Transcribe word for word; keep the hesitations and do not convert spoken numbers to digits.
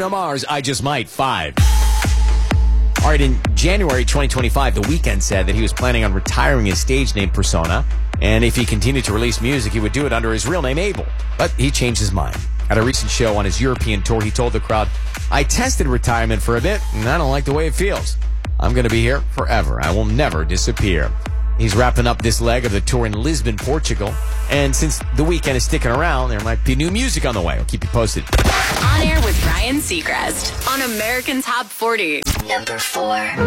Bruno Mars, I Just Might, five. All right, in January twenty twenty-five, The Weeknd said that he was planning on retiring his stage name persona, and if he continued to release music, he would do it under his real name, Abel. But he changed his mind. At a recent show on his European tour, he told the crowd, I tested retirement for a bit, and I don't like the way it feels. I'm going to be here forever. I will never disappear. He's wrapping up this leg of the tour in Lisbon, Portugal. And since The Weeknd is sticking around, there might be new music on the way. I'll keep you posted. On Air with Ryan Seacrest on American Top forty. Number four.